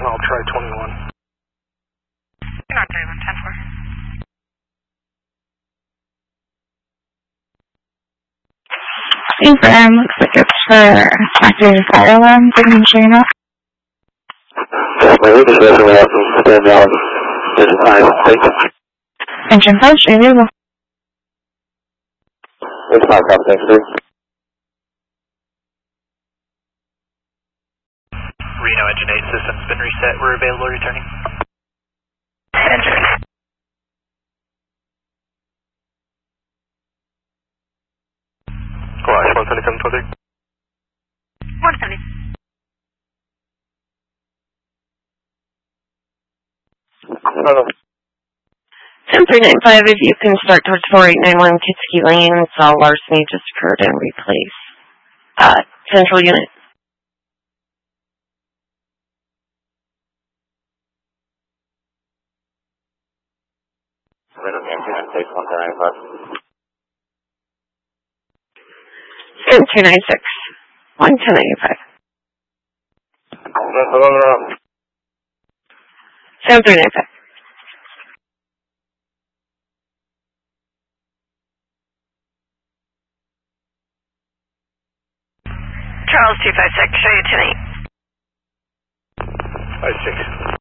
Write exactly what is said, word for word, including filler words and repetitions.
I'll try twenty-one. You're not thirty-one, ten four. Confirm, looks like it's for activated fire alarm. Can you show you up? My lead is ready out to stand down. There's an eye. Thank you. Engine flash, available. It's not copy, thanks, sir. Reno engine eight system's been reset. We're available returning. Engine. Flash, one seventy-seven twenty. one seventy. No, no. ten three nine five, if you can start towards four eight nine one Kitski Lane, saw larceny just occurred and replace. Uh, central unit. seven two nine six, one ten eighty-five. seven three nine five. Charles two five six, show you ten eight. five six.